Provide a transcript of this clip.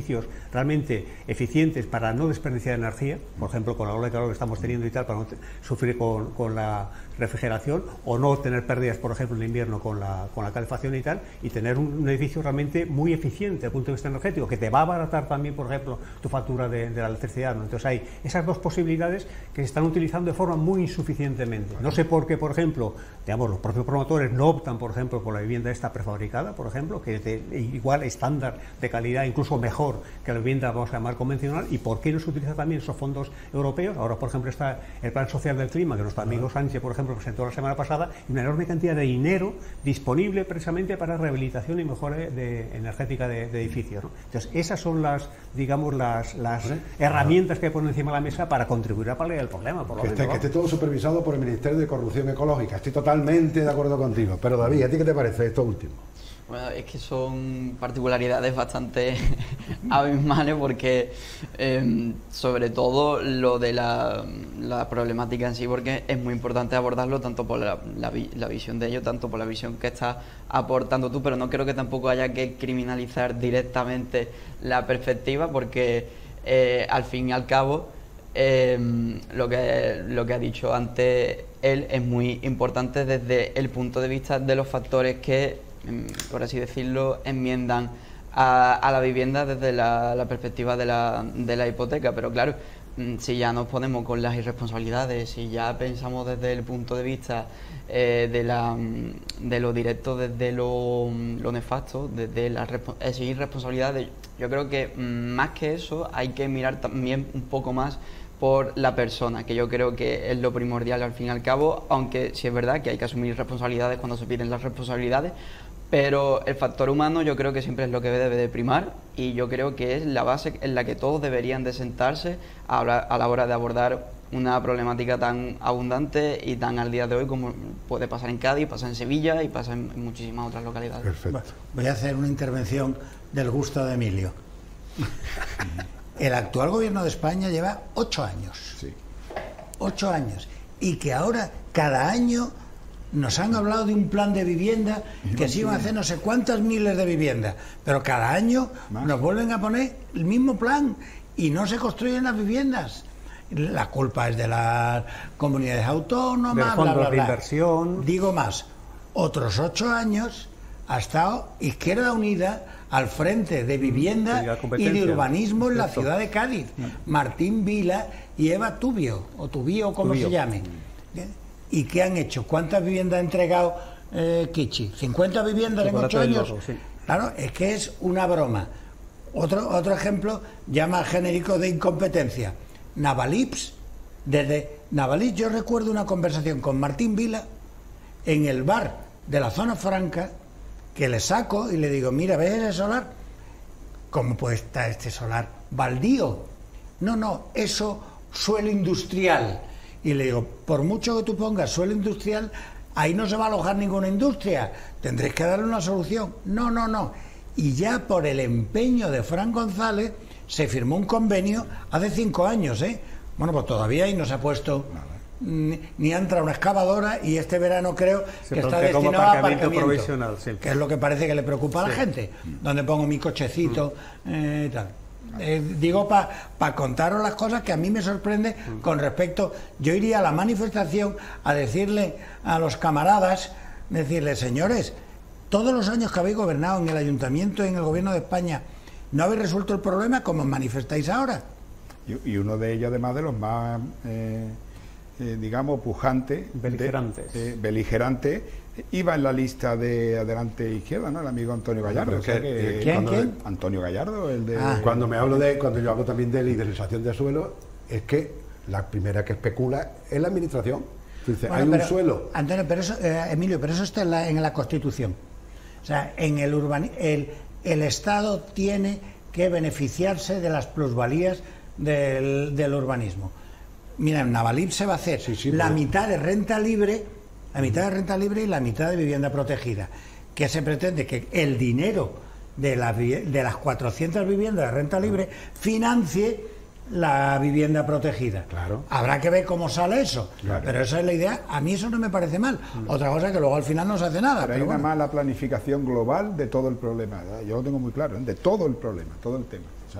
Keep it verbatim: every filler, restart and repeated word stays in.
edificios realmente eficientes para no desperdiciar energía, por ejemplo con la ola de calor que estamos teniendo y tal, para no sufrir con, con la refrigeración, o no tener pérdidas, por ejemplo, en invierno con la, con la calefacción y tal, y tener un, un edificio realmente muy eficiente desde el punto de vista energético, que te va a abaratar también, por ejemplo, tu factura de, de la electricidad, ¿no? Entonces hay esas dos posibilidades que se están utilizando de forma muy insuficientemente. No sé por qué, por ejemplo, digamos, los propios promotores no optan, por ejemplo, por la vivienda esta prefabricada, por ejemplo, que es de igual estándar de calidad, incluso mejor que la vivienda, vamos a llamar, convencional, y por qué no se utiliza también esos fondos europeos. Ahora, por ejemplo, está el Plan Social del Clima, que nuestro amigo Sánchez, por ejemplo, presentó la semana pasada, y una enorme cantidad de dinero disponible precisamente para rehabilitación y mejora de, energética de, de edificios, ¿no? Entonces, esas son las, digamos, las, las ¿Sí? herramientas que ponen encima de la mesa para contribuir a paliar el problema. Por lo que, esté, que esté todo supervisado por el Ministerio de Corrupción Ecológica. Estoy totalmente de acuerdo contigo. Pero David, ¿a ti qué te parece esto último? Bueno, es que son particularidades bastante abismales porque eh, sobre todo lo de la, la problemática en sí, porque es muy importante abordarlo tanto por la, la, la visión de ellos, tanto por la visión que estás aportando tú, pero no creo que tampoco haya que criminalizar directamente la perspectiva, porque eh, al fin y al cabo eh, lo que, lo que ha dicho antes él es muy importante desde el punto de vista de los factores que, por así decirlo, enmiendan a, a la vivienda desde la, la perspectiva de la, de la hipoteca. Pero claro, si ya nos ponemos con las irresponsabilidades, si ya pensamos desde el punto de vista eh, de, la, de lo directo, desde lo, lo nefasto, desde las exigir responsabilidades, yo creo que más que eso hay que mirar también un poco más por la persona, que yo creo que es lo primordial al fin y al cabo, aunque sí es verdad que hay que asumir responsabilidades cuando se piden las responsabilidades, pero el factor humano yo creo que siempre es lo que debe de primar, y yo creo que es la base en la que todos deberían de sentarse a, hablar, a la hora de abordar una problemática tan abundante y tan al día de hoy como puede pasar en Cádiz, pasa en Sevilla y pasa en, en muchísimas otras localidades. Perfecto. Voy a hacer una intervención del gusto de Emilio. El actual gobierno de España lleva ocho años. Sí. Ocho años. Y que ahora, cada año, nos han hablado de un plan de vivienda que se iban a hacer no sé cuántas miles de viviendas. Pero cada año ¿Más? nos vuelven a poner el mismo plan y no se construyen las viviendas. La culpa es de las comunidades autónomas, del fondo bla, bla, bla. de inversión. Digo más, otros ocho años ha estado Izquierda Unida al frente de vivienda y de urbanismo en la ciudad de Cádiz. Martín Vila y Eva Tubio, o Tubio, como Tubio. se llame. ¿Y qué han hecho? ¿Cuántas viviendas ha entregado eh, Kichi? ¿cincuenta viviendas en ocho años? Loco, sí. Claro, es que es una broma. Otro, otro ejemplo ya más genérico de incompetencia. Navalips. Desde Navalips yo recuerdo una conversación con Martín Vila en el bar de la zona franca, que le saco y le digo, mira, ¿ves ese solar? ¿Cómo puede estar este solar baldío? No, no, eso suelo industrial. Y le digo, por mucho que tú pongas suelo industrial, ahí no se va a alojar ninguna industria, tendréis que darle una solución. No, no, no. Y ya por el empeño de Fran González se firmó un convenio hace cinco años, ¿eh? Bueno, pues todavía ahí no se ha puesto ni, ni ha entrado una excavadora, y este verano creo se que está destinado a aparcamiento provisional, sí. Que es lo que parece que le preocupa a la sí. gente, donde pongo mi cochecito mm. eh, y tal. Eh, digo para pa contaros las cosas que a mí me sorprende mm. con respecto. Yo iría a la manifestación a decirle a los camaradas, decirles, señores, todos los años que habéis gobernado en el ayuntamiento y en el gobierno de España, ¿no habéis resuelto el problema como manifestáis ahora? Y, y uno de ellos, además, de los más eh, eh, digamos pujantes, beligerantes de, eh, beligerantes iba en la lista de Adelante Izquierda, ¿no? El amigo Antonio Gallardo. O sea que, ¿Quién, quién? Antonio Gallardo, el de... Ah. Cuando me hablo de, cuando yo hablo también de liderización de suelo, es que la primera que especula es la administración. Dice, bueno, hay pero, un suelo. Antonio, pero eso, eh, Emilio, pero eso está en la, en la Constitución. O sea, en el urban, el, el Estado tiene que beneficiarse de las plusvalías del, del urbanismo. Mira, en Navalips se va a hacer sí, sí, la pero... mitad de renta libre, la mitad de renta libre y la mitad de vivienda protegida. Que se pretende que el dinero de, la, de las cuatrocientas viviendas de renta libre financie la vivienda protegida. Claro. Habrá que ver cómo sale eso, claro. pero esa es la idea. A mí eso no me parece mal. Mm. Otra cosa es que luego al final no se hace nada. Pero, pero hay bueno. una mala planificación global de todo el problema, ¿verdad? Yo lo tengo muy claro, ¿eh? De todo el problema, todo el tema.